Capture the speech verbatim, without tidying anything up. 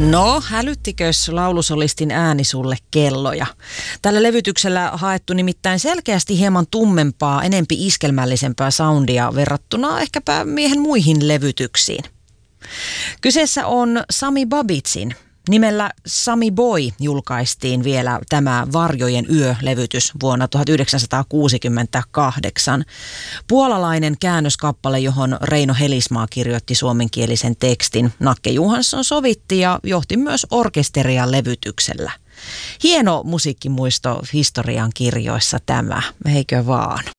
No, hälyttikös laulusolistin ääni sulle kelloja? Tällä levytyksellä haettu nimittäin selkeästi hieman tummempaa, enempi iskelmällisempää soundia verrattuna ehkäpä miehen muihin levytyksiin. Kyseessä on Sami Babicin. Nimellä Sami Boy julkaistiin vielä tämä Varjojen yö-levytys vuonna tuhatyhdeksänsataakuusikymmentäkahdeksan. Puolalainen käännöskappale, johon Reino Helismaa kirjoitti suomenkielisen tekstin. Nakke Johansson sovitti ja johti myös orkesteria levytyksellä. Hieno musiikkimuisto historian kirjoissa tämä, eikö vaan?